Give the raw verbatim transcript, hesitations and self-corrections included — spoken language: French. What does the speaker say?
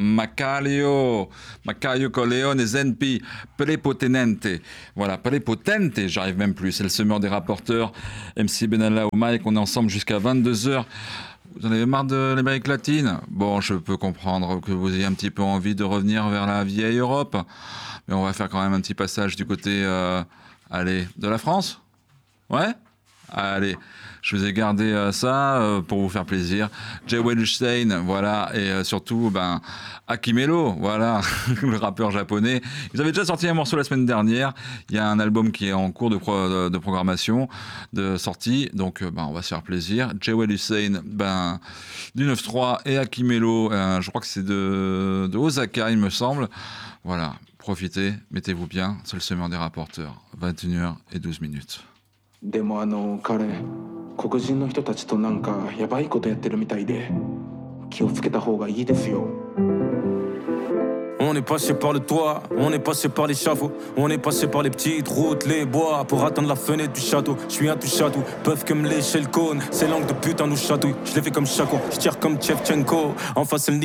Macario, Macario Corleone Zenpi, Prepotenente. Voilà, Prepotente, j'arrive même plus. C'est le semeur des rapporteurs, M C Benalla au Mike. On est ensemble jusqu'à vingt-deux heures. Vous en avez marre de l'Amérique latine? Bon, je peux comprendre que vous ayez un petit peu envie de revenir vers la vieille Europe. Mais on va faire quand même un petit passage du côté, euh, allez, de la France? Ouais? Allez, je vous ai gardé euh, ça euh, pour vous faire plaisir. Jay Weinstein, voilà, et euh, surtout, ben, Akimelo, voilà, le rappeur japonais. Ils avaient déjà sorti un morceau la semaine dernière. Il y a un album qui est en cours de, pro- de, de programmation, de sortie, donc euh, ben, on va se faire plaisir. Jay Weinstein, ben, du neuf trois et Akimelo, euh, je crois que c'est de, de Osaka, il me semble. Voilà, profitez, mettez-vous bien, c'est le semeur des rapporteurs, vingt et une heures douze minutes. でもあの彼黒人の人たちとなんかやばいことやってるみたいで気をつけた方がいいですよ On est passé par le toit, on est passé par les l'échafaud, on est passé par les petites routes, les bois pour atteindre la fenêtre du château. Je suis un touche à tout, peuvent que me lécher le cône. Ces langues de putain nous chatouillent, je les fais comme Chaco, je tire comme Tchevchenko. En face c'est le